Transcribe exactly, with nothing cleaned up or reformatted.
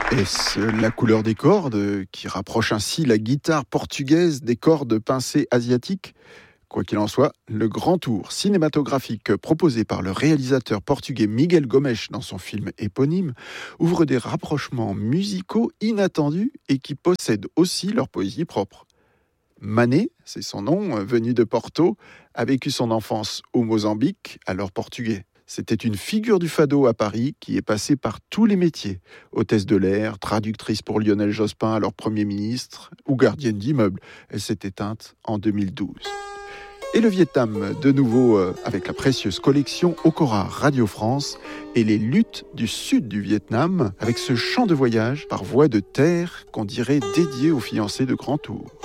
Est-ce la couleur des cordes qui rapproche ainsi la guitare portugaise des cordes pincées asiatiques ? Quoi qu'il en soit, le grand tour cinématographique proposé par le réalisateur portugais Miguel Gomes dans son film éponyme ouvre des rapprochements musicaux inattendus et qui possèdent aussi leur poésie propre. Mané, c'est son nom, venu de Porto, a vécu son enfance au Mozambique, alors portugais. C'était une figure du fado à Paris qui est passée par tous les métiers. Hôtesse de l'air, traductrice pour Lionel Jospin, alors Premier ministre, ou gardienne d'immeuble. Elle s'est éteinte en deux mille douze. Et le Vietnam, de nouveau euh, avec la précieuse collection Okora Radio France et les luttes du sud du Vietnam, avec ce chant de voyage par voie de terre qu'on dirait dédié aux fiancés de Grand Tour.